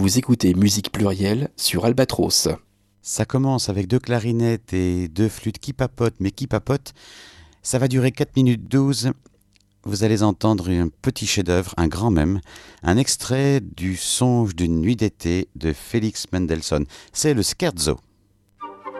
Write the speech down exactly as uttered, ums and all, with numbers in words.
Vous écoutez Musique Plurielle sur Albatros. Ça commence avec deux clarinettes et deux flûtes qui papotent, mais qui papotent. Ça va durer quatre minutes douze. Vous allez entendre un petit chef-d'œuvre, un grand même, un extrait du Songe d'une nuit d'été de Félix Mendelssohn. C'est le Scherzo.